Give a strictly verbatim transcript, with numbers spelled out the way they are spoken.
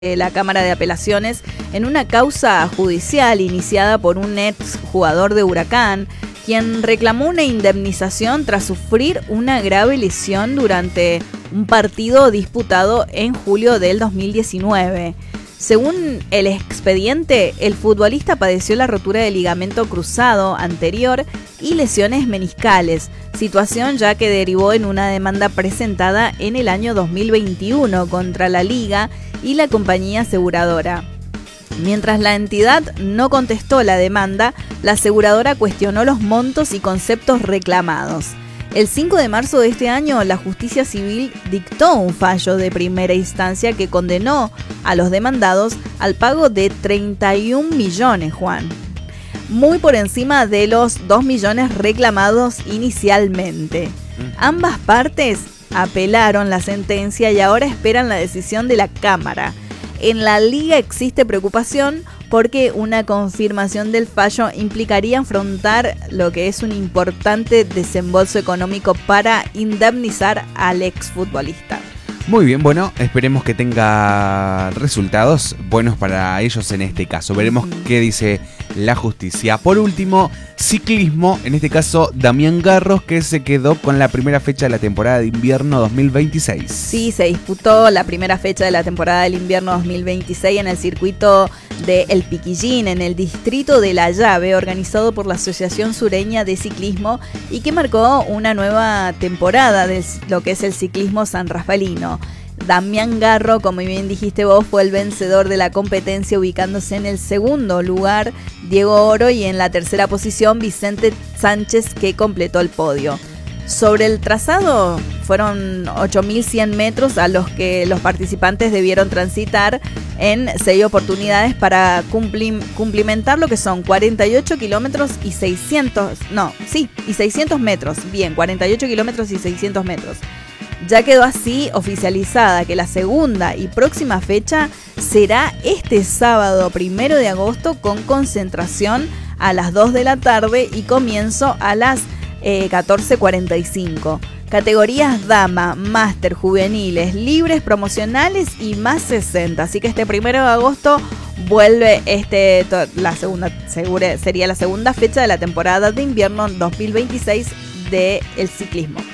La Cámara de Apelaciones en una causa judicial iniciada por un ex jugador de Huracán, quien reclamó una indemnización tras sufrir una grave lesión durante un partido disputado en julio del dos mil diecinueve. Según el expediente, el futbolista padeció la rotura del ligamento cruzado anterior y lesiones meniscales, situación ya que derivó en una demanda presentada en el año dos mil veintiuno contra la Liga y la compañía aseguradora. Mientras la entidad no contestó la demanda, la aseguradora cuestionó los montos y conceptos reclamados. El cinco de marzo de este año, la Justicia Civil dictó un fallo de primera instancia que condenó a los demandados al pago de treinta y un millones, Juan. Muy por encima de los dos millones reclamados inicialmente. Ambas partes apelaron la sentencia y ahora esperan la decisión de la Cámara. En la Liga existe preocupación porque una confirmación del fallo implicaría afrontar lo que es un importante desembolso económico para indemnizar al exfutbolista. Muy bien, bueno, esperemos que tenga resultados buenos para ellos en este caso. Veremos uh-huh. qué dice la justicia. Por último, ciclismo, en este caso Damián Garros, que se quedó con la primera fecha de la temporada de invierno dos mil veintiséis. Sí, se disputó la primera fecha de la temporada del invierno dos mil veintiséis en el circuito de El Piquillín, en el distrito de La Llave, organizado por la Asociación Sureña de Ciclismo y que marcó una nueva temporada de lo que es el ciclismo sanrafaelino. Damián Garro, como bien dijiste vos, fue el vencedor de la competencia, ubicándose en el segundo lugar Diego Oro y en la tercera posición Vicente Sánchez, que completó el podio. Sobre el trazado fueron ocho mil cien metros a los que los participantes debieron transitar en seis oportunidades para cumplim- cumplimentar lo que son cuarenta y ocho kilómetros y seiscientos, no, sí, y seiscientos metros, bien, cuarenta y ocho kilómetros y seiscientos metros. Ya quedó así oficializada que la segunda y próxima fecha será este sábado primero de agosto con concentración a las dos de la tarde y comienzo a las eh, catorce cuarenta y cinco. Categorías dama, máster, juveniles, libres, promocionales y más sesenta. Así que este primero de agosto vuelve este to- la segunda segura, sería la segunda fecha de la temporada de invierno dos mil veintiséis del ciclismo.